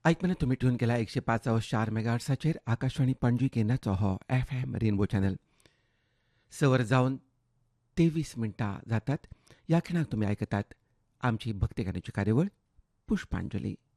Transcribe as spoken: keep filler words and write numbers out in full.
ऐकमने तुम्ही ट्यून केला एकशे पाच चार मेगाहर्ट्साचेर आकाशवाणी पणजी केंद्राचो हो एफ एम रेनबो चॅनल. सवर जावन तेवीस मिनटां जातात. ह्या खिणाक तुम्ही आयकतात आमची भक्तिगाण्याची कार्यावळ पुष्पांजली.